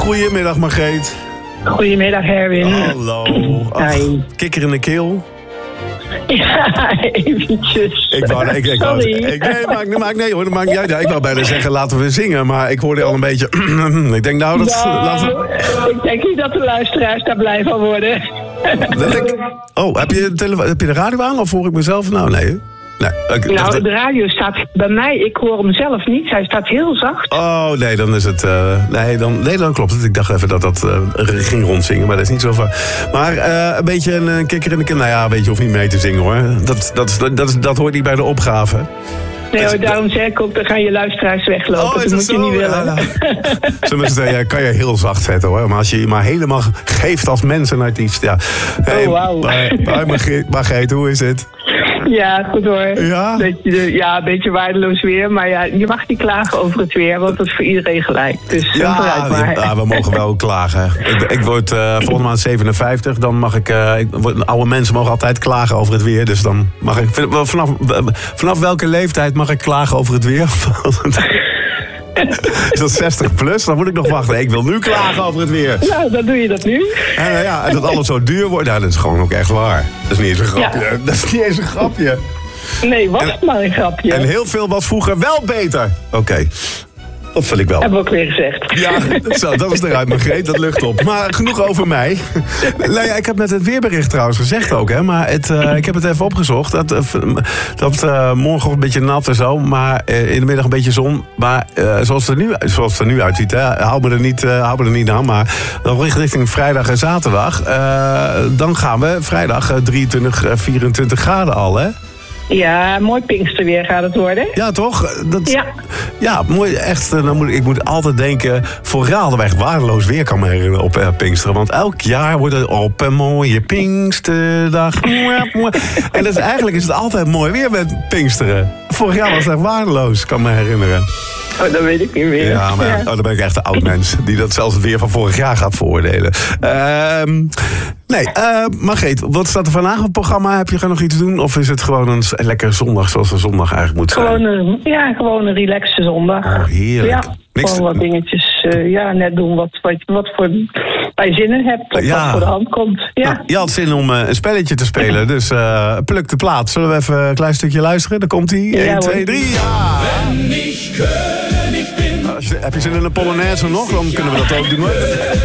Goedemiddag, Margreet. Goedemiddag, Herwin. Hallo. Ach, kikker in de keel. Ja, eventjes. Nee hoor, dat maakt niet uit. Ja, ik wou bijna zeggen, laten we zingen. Maar ik hoorde al een beetje... ik denk nou dat... Ik denk niet dat de luisteraars daar blij van worden. Heb je de radio aan of hoor ik mezelf? Nou, nee. De radio staat bij mij, ik hoor hem zelf niet. Hij staat heel zacht. Oh, nee, dan is het... dan klopt het. Ik dacht even dat ging rondzingen, maar dat is niet zo van. Maar een beetje een kikker in de keel. Nou ja, weet je, hoeft niet mee te zingen, hoor. Dat hoort niet bij de opgave. Nee hoor, daarom zeg ik ook, dan gaan je luisteraars weglopen. Dat moet je niet willen. Ja, kan je heel zacht zetten, hoor. Maar als je maar helemaal geeft als mensen uit iets... Ja. Hey, wauw. Margreet, hoe is het? Ja, goed hoor. Ja? Een beetje waardeloos weer. Maar ja, je mag niet klagen over het weer, want dat is voor iedereen gelijk. Dus vooruit maar. We mogen wel klagen. Ik word volgende maand 57. Dan mag oude mensen mogen altijd klagen over het weer. Dus dan mag ik... Vanaf welke leeftijd mag ik klagen over het weer? Is dat 60 plus? Dan moet ik nog wachten. Ik wil nu klagen over het weer. Nou, dan doe je dat nu. En dat alles zo duur wordt. Nou, dat is gewoon ook echt waar. Dat is niet eens een grapje. Ja. Dat is niet eens een grapje. Nee, was het maar een grapje. En heel veel was vroeger wel beter. Oké. Dat vind ik wel. Hebben we ook weer gezegd. Ja, dat is eruit, Margreet. Dat lucht op. Maar genoeg over mij. Nou ja, ik heb net het weerbericht trouwens gezegd ook. Hè, maar ik heb het even opgezocht. Dat morgen een beetje nat en zo. Maar in de middag een beetje zon. Maar zoals het er nu uitziet. Hou me er niet aan. Maar dan richting vrijdag en zaterdag. Dan gaan we vrijdag 23, 24 graden al. Hè? Ja, mooi Pinksterweer gaat het worden. Ja, toch? Ja, mooi. Echt, ik moet altijd denken... Vorig jaar hadden we echt waardeloos weer, kan me herinneren, op Pinksteren. Want elk jaar wordt het op een mooie Pinksterdag. En eigenlijk is het altijd mooi weer met Pinksteren. Vorig jaar was het echt waardeloos, kan me herinneren. Oh, dat weet ik niet meer. Ja, maar dan ben ik echt een oud mens... die dat zelfs het weer van vorig jaar gaat veroordelen. Margreet, wat staat er vandaag op het programma? Heb je nog iets te doen? Of is het gewoon een lekker zondag zoals een zondag eigenlijk moet zijn? Gewoon een relaxe zondag. Oh, heerlijk. Ja, gewoon wat dingetjes net doen wat je zin in hebt. Of wat voor de hand komt. Ja. Nou, je had zin om een spelletje te spelen, dus pluk de plaat. Zullen we even een klein stukje luisteren? Dan komt hij. 1, 2, 3. Ja! Wenn ich König bin. Heb je zin in een Polonaise nog? Dan kunnen we dat ook doen.